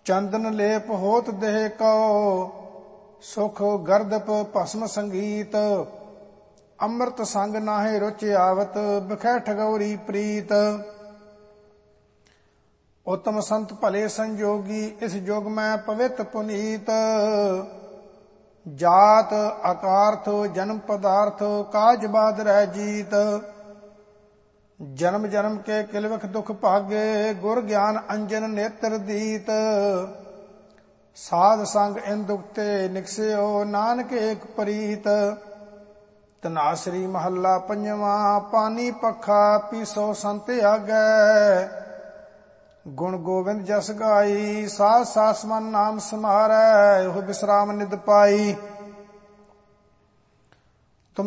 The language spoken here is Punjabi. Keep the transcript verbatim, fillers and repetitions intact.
ਚੰਦਨ ਲੇਪ ਹੋਤ ਦੇਹ ਕਉ, ਸੁਖ ਗਰਦਪ ਭਸਮ ਸੰਗੀਤ। ਅੰਮ੍ਰਿਤ ਸੰਗ ਨਾਹਿ ਰੁਚ ਆਵਤ, ਬਿਖੈ ਠਗੌਰੀ ਪ੍ਰੀਤ। ਉਤਮ ਸੰਤ ਭਲੇ ਸੰਜੋਗੀ, ਇਸ ਜੁਗ ਮੈਂ ਪਵਿੱਤ ਪੁਨੀਤ। ਜਾਤ ਅਕਾਰਥ ਜਨਮ ਪਦਾਰਥ, ਕਾਜ ਬਾਦ ਰਹਿ ਜੀਤ। ਜਨਮ ਜਨਮ ਕੇ ਕਿਲਵਖ ਦੁਖ ਭਾਗੇ, ਗੁਰ ਗਿਆਨ ਅੰਜਨ ਨੇਤਰ ਦੀਤ। ਸਾਧ ਸੰਗ ਇਨ ਦੁਖ ਤੇ ਨਿਕਸਿਓ, ਨਾਨਕ ਏਕ ਪ੍ਰੀਤ। ਧਨਾਸਰੀ ਮਹੱਲਾ ਪੰਜਵਾਂ, ਪਾਨੀ ਪੱਖਾ ਪੀਸੋ ਸੰਤ ਆਗੈ। ਗੁਣ ਗੋਬਿੰਦ ਜਸ ਗਾਈ, ਸਾਧ ਸਾਸ ਮਨ ਨਾਮ ਸਮਾਰੈ, ਉਹ ਬਿਸਰਾਮ ਨਿਦ ਪਾਈ।